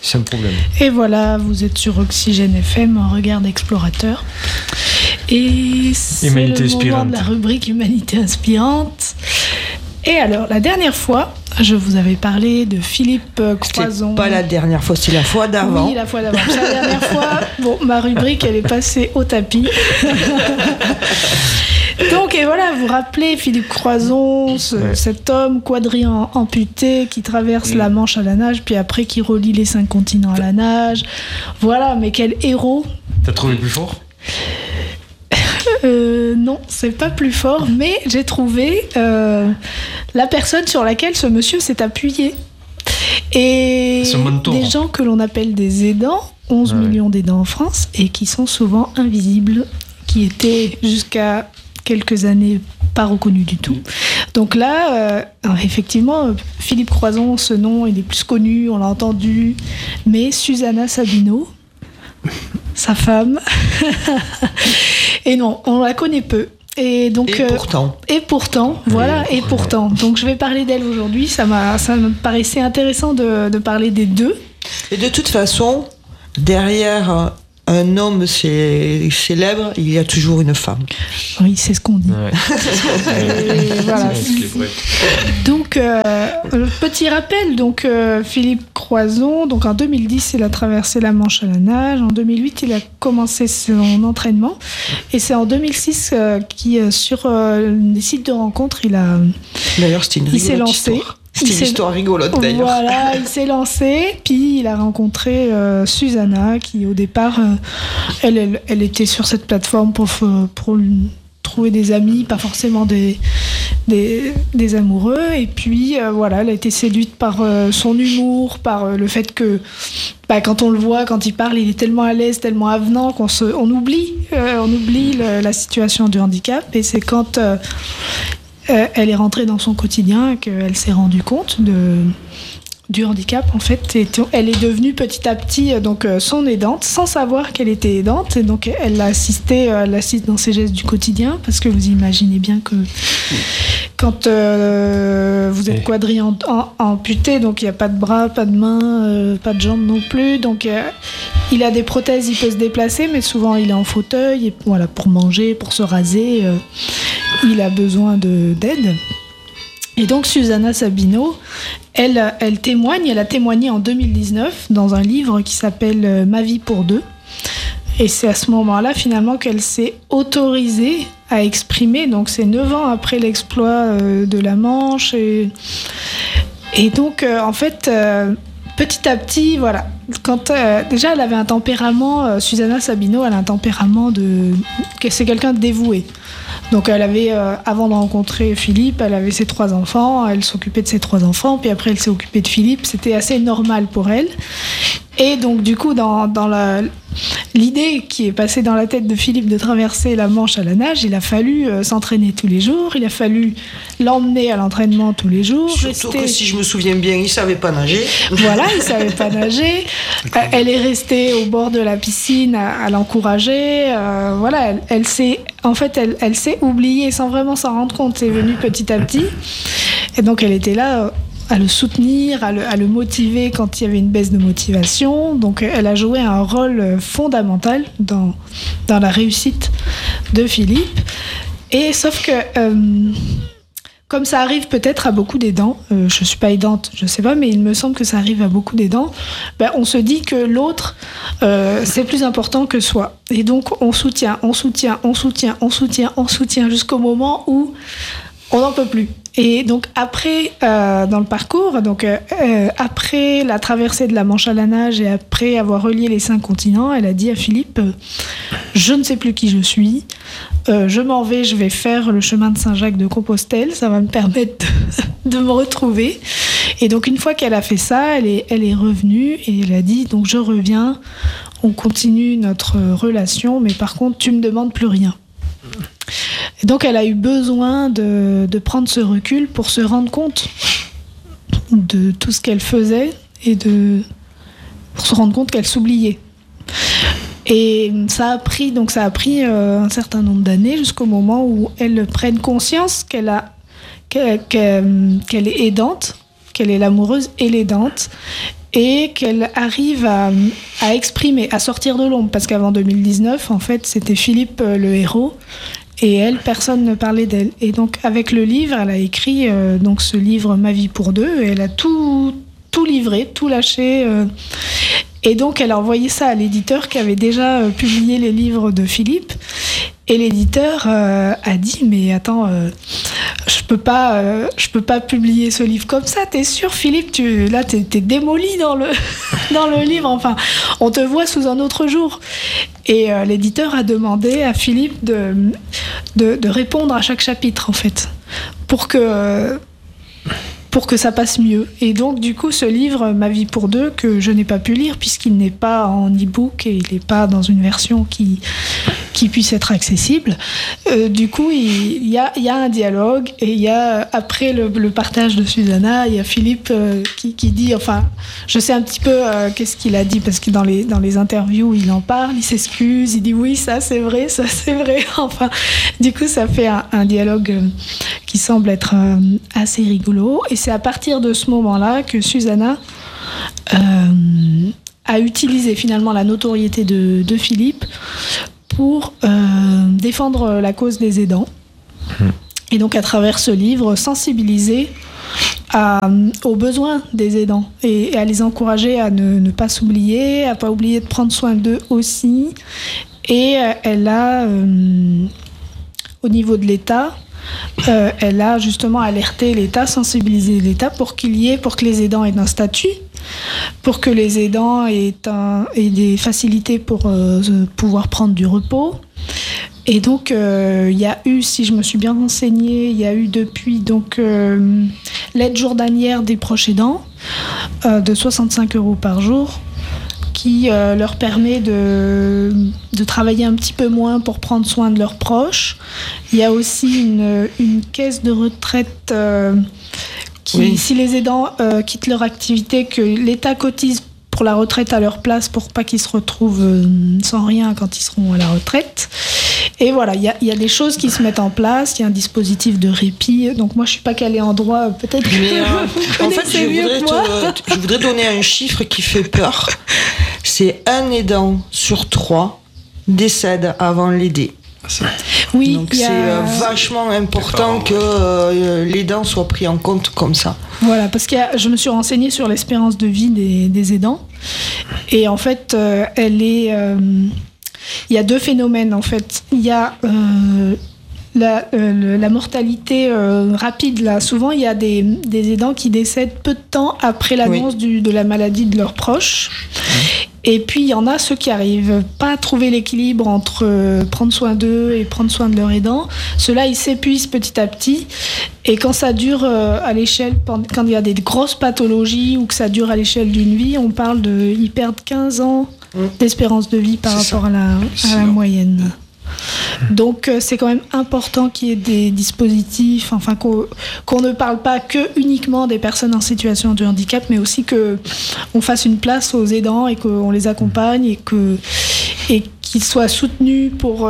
C'est un problème. Et voilà, vous êtes sur Oxygène FM, un regard d'explorateur. Et c'est Humanité le moment inspirante. de la rubrique Humanité inspirante. Et alors, la dernière fois, je vous avais parlé de Philippe Croison. C'était pas la dernière fois, c'est la fois d'avant. Oui, la fois d'avant. La dernière fois, bon, ma rubrique, elle est passée au tapis. Donc, et voilà, vous rappelez Philippe Croison, cet homme quadrien amputé qui traverse la Manche à la nage, puis après qui relie les 5 continents à la nage. Voilà, mais quel héros. T'as trouvé plus fort ? Non, c'est pas plus fort, mais j'ai trouvé la personne sur laquelle ce monsieur s'est appuyé. Et des gens que l'on appelle des aidants, 11 millions d'aidants en France, et qui sont souvent invisibles, qui étaient jusqu'à quelques années pas reconnus du tout. Donc là, effectivement, Philippe Croison, ce nom, il est plus connu, on l'a entendu, mais Susanna Sabino, sa femme, et non, on la connaît peu. Et donc, et pourtant, voilà, et pourtant. Donc je vais parler d'elle aujourd'hui, ça me paraissait intéressant de parler des deux. Et de toute façon, derrière un homme célèbre, il y a toujours une femme. Oui, c'est ce qu'on dit. Et voilà. Donc, petit rappel, donc, Philippe Croison, donc en 2010, il a traversé la Manche à la nage. En 2008, il a commencé son entraînement. Et c'est en 2006 sur des sites de rencontres, D'ailleurs, c'était une rigolote histoire. C'était une histoire rigolote d'ailleurs. Voilà, il s'est lancé, puis il a rencontré Susanna, qui au départ, elle était sur cette plateforme pour trouver des amis, pas forcément des amoureux. Et puis voilà, elle a été séduite par son humour, par le fait que quand on le voit, quand il parle, il est tellement à l'aise, tellement avenant qu'on oublie la situation du handicap. Et c'est quand elle est rentrée dans son quotidien et qu'elle s'est rendue compte du handicap, en fait. Et elle est devenue petit à petit son aidante, sans savoir qu'elle était aidante. Et donc, elle l'assiste dans ses gestes du quotidien, parce que vous imaginez bien que quand vous êtes quadrien amputé, donc il n'y a pas de bras, pas de mains, pas de jambes non plus. Donc, il a des prothèses, il peut se déplacer, mais souvent, il est en fauteuil. Et voilà, pour manger, pour se raser, il a besoin d'aide. Et donc Susanna Sabino, elle a témoigné en 2019 dans un livre qui s'appelle « Ma vie pour deux ». Et c'est à ce moment-là, finalement, qu'elle s'est autorisée à exprimer. Donc c'est 9 ans après l'exploit de la Manche. Et donc, en fait, petit à petit, voilà. Déjà, elle avait un tempérament, Susanna Sabino, elle a un tempérament c'est quelqu'un de dévoué. Donc elle avait, avant de rencontrer Philippe, elle avait ses 3 enfants, elle s'occupait de ses 3 enfants, puis après elle s'est occupée de Philippe, c'était assez normal pour elle. Et donc du coup, dans l'idée qui est passée dans la tête de Philippe de traverser la Manche à la nage, il a fallu s'entraîner tous les jours, il a fallu l'emmener à l'entraînement tous les jours. Surtout que si je me souviens bien, il ne savait pas nager. Voilà, il ne savait pas nager. Elle est restée au bord de la piscine à l'encourager. Voilà, elle s'est oubliée sans vraiment s'en rendre compte. C'est venu petit à petit. Et donc elle était là à le soutenir, à le motiver quand il y avait une baisse de motivation. Donc elle a joué un rôle fondamental dans la réussite de Philippe. Et sauf que, comme ça arrive peut-être à beaucoup d'aidants, je ne suis pas aidante, je ne sais pas, mais il me semble que ça arrive à beaucoup d'aidants, on se dit que l'autre, c'est plus important que soi. Et donc on soutient jusqu'au moment où on n'en peut plus. Et donc après, dans le parcours, après la traversée de la Manche à la nage et après avoir relié les 5 continents, elle a dit à Philippe, je ne sais plus qui je suis, je m'en vais, je vais faire le chemin de Saint-Jacques de Compostelle, ça va me permettre de me retrouver. Et donc une fois qu'elle a fait ça, elle est revenue et elle a dit, donc je reviens, on continue notre relation, mais par contre tu me demandes plus rien. Et donc elle a eu besoin de prendre ce recul pour se rendre compte de tout ce qu'elle faisait et pour se rendre compte qu'elle s'oubliait. Et ça a pris un certain nombre d'années jusqu'au moment où elle prenne conscience qu'elle est aidante, qu'elle est l'amoureuse et l'aidante, et qu'elle arrive à exprimer, à sortir de l'ombre, parce qu'avant 2019, en fait, c'était Philippe le héros, et elle, personne ne parlait d'elle. Et donc, avec le livre, elle a écrit donc ce livre « Ma vie pour deux », et elle a tout livré, tout lâché. Et donc, elle a envoyé ça à l'éditeur qui avait déjà publié les livres de Philippe. Et l'éditeur a dit « Mais attends, je peux pas publier ce livre comme ça. T'es sûr, Philippe, t'es démoli dans le livre. Enfin, on te voit sous un autre jour. » Et l'éditeur a demandé à Philippe de répondre à chaque chapitre, en fait, pour que ça passe mieux. Et donc, du coup, ce livre, Ma vie pour deux, que je n'ai pas pu lire, puisqu'il n'est pas en e-book et il n'est pas dans une version qui puisse être accessible. Du coup, il y a un dialogue, et il y a, après le partage de Susanna, il y a Philippe qui dit, enfin, je sais un petit peu qu'est-ce qu'il a dit, parce que dans les interviews, il en parle, il s'excuse, il dit oui, ça c'est vrai. Enfin, du coup, ça fait un dialogue qui semble être assez rigolo. Et c'est à partir de ce moment-là que Susanna a utilisé finalement la notoriété de Philippe pour défendre la cause des aidants. Et donc, à travers ce livre, sensibiliser aux besoins des aidants et à les encourager à ne pas s'oublier, à ne pas oublier de prendre soin d'eux aussi. Et elle a, au niveau de l'État, elle a justement alerté l'État, sensibilisé l'État pour que les aidants aient un statut, pour que les aidants aient des facilités pour pouvoir prendre du repos. Et donc, il y a eu, si je me suis bien renseignée, il y a eu depuis donc, l'aide journalière des proches aidants de 65 € par jour, qui leur permet de travailler un petit peu moins pour prendre soin de leurs proches. Il y a aussi une caisse de retraite si les aidants quittent leur activité, que l'État cotise pour la retraite à leur place pour pas qu'ils se retrouvent sans rien quand ils seront à la retraite. Et voilà, il y a des choses qui se mettent en place, il y a un dispositif de répit. Donc moi, je suis pas calée en droit, peut-être que en fait, je voudrais donner un chiffre qui fait peur. C'est 1 aidant sur 3 décède avant l'aider. Oui, donc c'est vachement important que l'aidant soit pris en compte comme ça. Voilà, parce que je me suis renseignée sur l'espérance de vie des aidants. Et en fait, il y a 2 phénomènes, en fait. Il y a la mortalité rapide, là. Souvent, il y a des aidants qui décèdent peu de temps après l'annonce de la maladie de leurs proches. Et puis, il y en a ceux qui n'arrivent pas à trouver l'équilibre entre prendre soin d'eux et prendre soin de leur aidant. Ceux-là, ils s'épuisent petit à petit. Et quand ça dure à l'échelle, quand il y a des grosses pathologies ou que ça dure à l'échelle d'une vie, on parle ils perdent 15 ans d'espérance de vie par rapport à la moyenne. Donc c'est quand même important qu'il y ait des dispositifs, enfin qu'on ne parle pas que uniquement des personnes en situation de handicap, mais aussi qu'on fasse une place aux aidants et qu'on les accompagne et qu'ils soient soutenus pour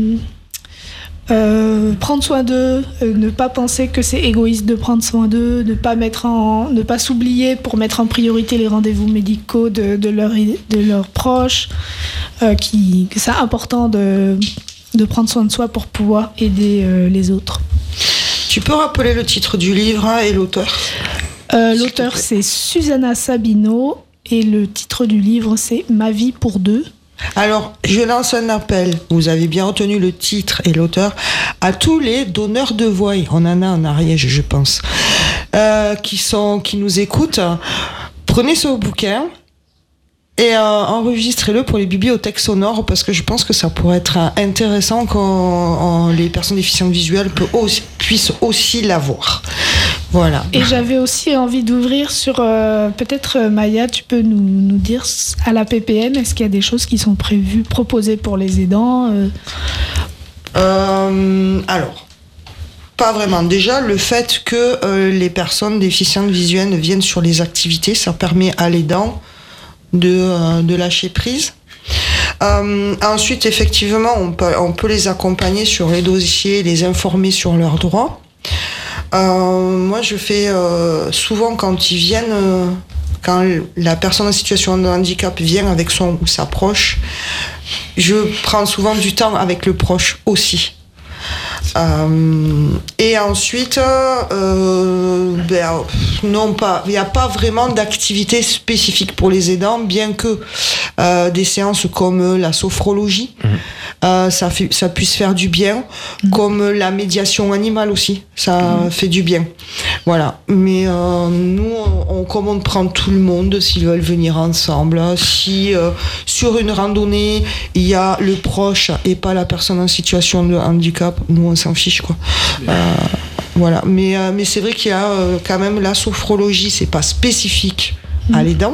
prendre soin d'eux, ne pas penser que c'est égoïste de prendre soin d'eux, ne pas s'oublier pour mettre en priorité les rendez-vous médicaux de leurs proches, que c'est important de prendre soin de soi pour pouvoir aider les autres. Tu peux rappeler le titre du livre et l'auteur ? L'auteur, c'est Susanna Sabino, et le titre du livre, c'est Ma vie pour deux. Alors, je lance un appel, vous avez bien retenu le titre et l'auteur, à tous les donneurs de voix, on en a en Ariège, je pense, qui nous écoutent. Prenez ce bouquin et enregistrez-le pour les bibliothèques sonores, parce que je pense que ça pourrait être intéressant que les personnes déficientes visuelles puissent aussi l'avoir. Voilà. Et j'avais aussi envie d'ouvrir sur, peut-être Maya, tu peux nous dire, à la PPN, est-ce qu'il y a des choses qui sont prévues, proposées pour les aidants Alors, pas vraiment. Déjà, le fait que les personnes déficientes visuelles viennent sur les activités, ça permet à l'aidant de lâcher prise. Ensuite, effectivement, on peut les accompagner sur les dossiers, les informer sur leurs droits. Moi, je fais souvent quand ils viennent, quand la personne en situation de handicap vient avec son ou sa proche, je prends souvent du temps avec le proche aussi. Et ensuite, non pas, il n'y a pas vraiment d'activité spécifique pour les aidants, bien que des séances comme la sophrologie, ça puisse faire du bien, comme la médiation animale aussi, ça fait du bien. Voilà. Mais nous, comme on prend tout le monde, s'ils veulent venir ensemble, si sur une randonnée il y a le proche et pas la personne en situation de handicap, nous on s'en fiche quoi. Voilà. Mais c'est vrai qu'il y a quand même la sophrologie, c'est pas spécifique à l'aidant,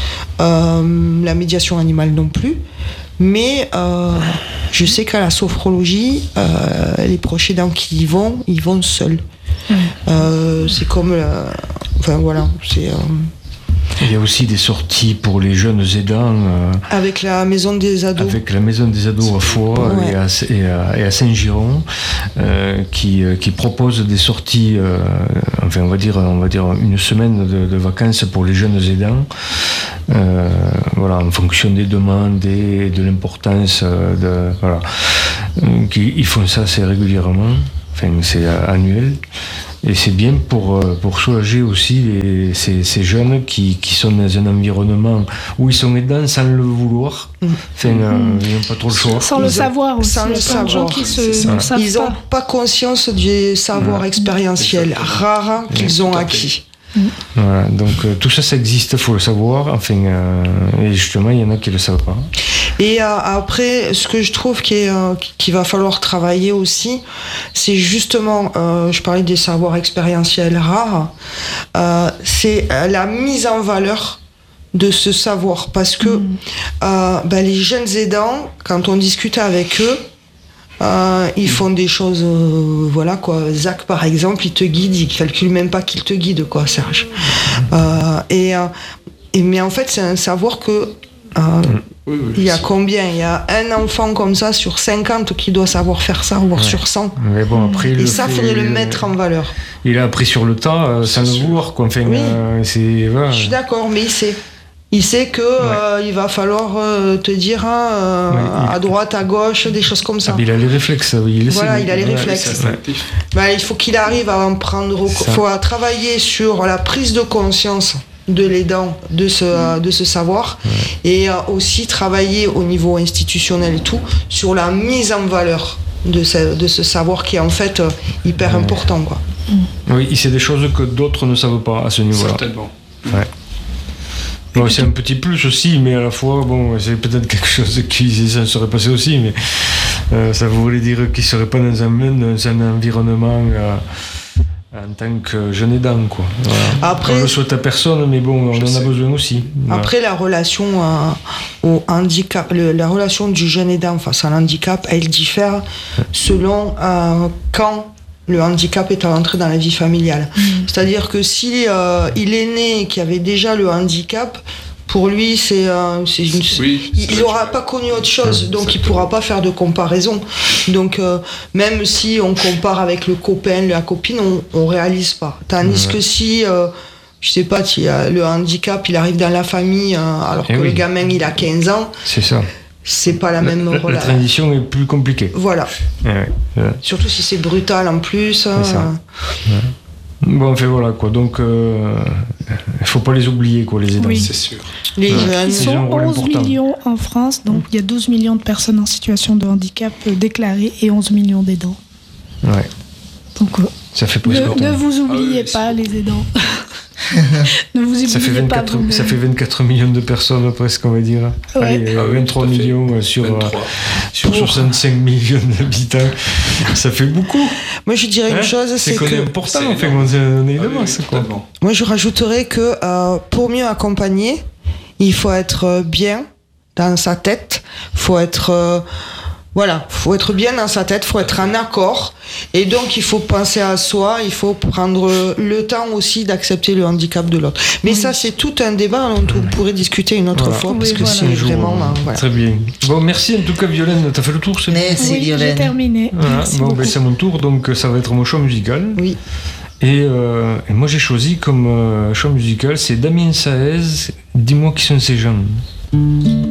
la médiation animale non plus. Mais je sais qu'à la sophrologie, les proches aidants qui y vont, ils vont seuls. C'est comme enfin voilà, c'est il y a aussi des sorties pour les jeunes aidants avec la maison des ados. Avec la maison des ados à Foix et à Saint-Giron qui proposent des sorties enfin on va dire une semaine de vacances pour les jeunes aidants voilà, en fonction des demandes et de l'importance voilà. Ils font ça assez régulièrement, enfin c'est annuel. Et c'est bien pour soulager aussi ces jeunes qui sont dans un environnement où ils sont aidants sans le vouloir. Enfin, ils n'ont pas trop le choix. Sans le savoir aussi. Sans le savoir. Ils n'ont pas conscience du savoir expérientiel rare qu'ils ont acquis. Voilà, donc tout ça, ça existe, il faut le savoir. Enfin, et justement, il y en a qui ne le savent pas. Et après, ce que je trouve qu'il va falloir travailler aussi, c'est justement, je parlais des savoirs expérientiels rares, c'est la mise en valeur de ce savoir. Parce que les jeunes aidants, quand on discute avec eux, ils font des choses, voilà quoi. Zach par exemple, il te guide, il calcule même pas qu'il te guide quoi, Serge. Mais en fait, c'est un savoir que il y a combien? Il y a un enfant comme ça sur 50 qui doit savoir faire ça, voire sur 100. Mais bon, après, et ça, il faudrait le mettre en valeur. Il a appris sur le tas, sans le vouloir quoi. Enfin, voilà. Je suis d'accord, mais il sait. Il sait que il va falloir te dire à droite, à gauche, des choses comme ça. Il a les réflexes. Il a les réflexes. Il faut qu'il arrive à en prendre. Il faut travailler sur la prise de conscience de l'aidant, de ce savoir, et aussi travailler au niveau institutionnel et tout sur la mise en valeur de ce savoir qui est en fait hyper important quoi. Oui, c'est des choses que d'autres ne savent pas à ce niveau-là. Certainement. Ouais. Bon, c'est un petit plus aussi, mais à la fois, bon, c'est peut-être quelque chose qui ça serait passé aussi, mais ça voulait dire qu'il ne serait pas dans un environnement en tant que jeune aidant, quoi. Voilà. Après, on le souhaite à personne, mais bon, on en a besoin aussi. Voilà. Après, la relation au handicap, la relation du jeune aidant face à l'handicap, elle diffère selon quand le handicap est entré dans la vie familiale. C'est-à-dire que si il est né et qu'il y avait déjà le handicap, pour lui, il n'aura pas connu autre chose, donc il ne pourra pas faire de comparaison. Donc même si on compare avec le copain, la copine, on ne réalise pas. Tandis que si, je sais pas, le handicap, il arrive dans la famille alors que le gamin, il a 15 ans. C'est ça. C'est pas la même relation. La transition est plus compliquée. Voilà. Surtout si c'est brutal en plus. C'est ça. Bon, enfin voilà quoi. Donc, il faut pas les oublier quoi, les aidants. Oui. C'est sûr. Les jeunes. Ils sont 11 millions en France, donc il y a 12 millions de personnes en situation de handicap déclarées et 11 millions d'aidants. Ouais. Donc, ça fait plus ne vous oubliez pas les aidants. Ne vous oubliez pas. Ça fait 24 millions de personnes presque, on va dire. Ouais. Allez, 23 millions sur 65 millions d'habitants. Ça fait beaucoup. Moi, je dirais une chose, c'est que... C'est important, on fait on est de masse, quoi. Moi, je rajouterais que pour mieux accompagner, il faut être bien dans sa tête, faut être bien dans sa tête, faut être en accord, et donc il faut penser à soi, il faut prendre le temps aussi d'accepter le handicap de l'autre. Mais ça, c'est tout un débat dont on pourrait discuter une autre fois, parce que c'est vraiment... Très bien. Bon, merci en tout cas Violaine, t'as fait le tour, c'est Merci Violaine. J'ai terminé. Voilà. Bon, c'est mon tour, donc ça va être mon choix musical. Oui. Et moi j'ai choisi comme choix musical, c'est Damien Saez, Dis-moi qui sont ces gens.